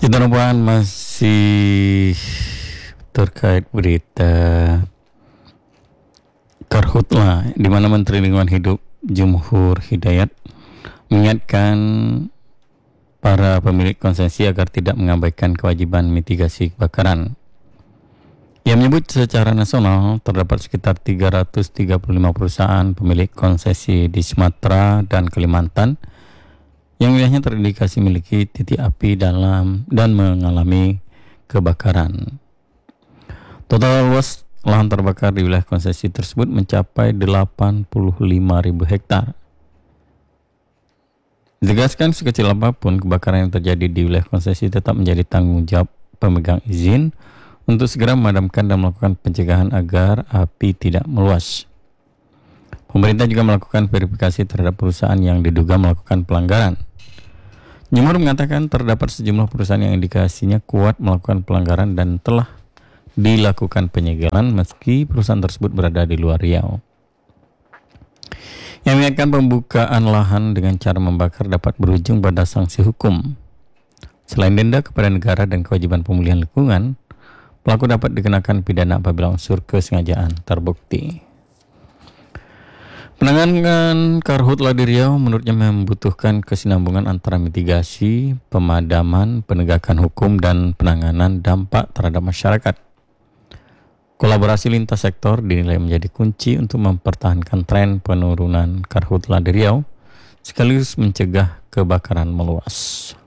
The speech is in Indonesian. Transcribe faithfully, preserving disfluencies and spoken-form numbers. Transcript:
Kita nampak masih terkait berita Karhutla, di mana Menteri Lingkungan Hidup Jumhur Hidayat mengingatkan para pemilik konsesi agar tidak mengabaikan kewajiban mitigasi kebakaran. Ia menyebut secara nasional terdapat sekitar tiga ratus tiga puluh lima perusahaan pemilik konsesi di Sumatera dan Kalimantan yang wilayahnya terindikasi memiliki titik api dalam dan mengalami kebakaran. Total luas lahan terbakar di wilayah konsesi tersebut mencapai delapan puluh lima ribu hektar. Ditegaskan sekecil apapun kebakaran yang terjadi di wilayah konsesi tetap menjadi tanggung jawab pemegang izin untuk segera memadamkan dan melakukan pencegahan agar api tidak meluas. Pemerintah juga melakukan verifikasi terhadap perusahaan yang diduga melakukan pelanggaran. Jumhur mengatakan terdapat sejumlah perusahaan yang indikasinya kuat melakukan pelanggaran dan telah dilakukan penyegelan meski perusahaan tersebut berada di luar Riau. Yang mengingatkan pembukaan lahan dengan cara membakar dapat berujung pada sanksi hukum. Selain denda kepada negara dan kewajiban pemulihan lingkungan, pelaku dapat dikenakan pidana apabila unsur kesengajaan terbukti. Penanganan Karhutla di Riau menurutnya membutuhkan kesinambungan antara mitigasi, pemadaman, penegakan hukum, dan penanganan dampak terhadap masyarakat. Kolaborasi lintas sektor dinilai menjadi kunci untuk mempertahankan tren penurunan Karhutla di Riau, sekaligus mencegah kebakaran meluas.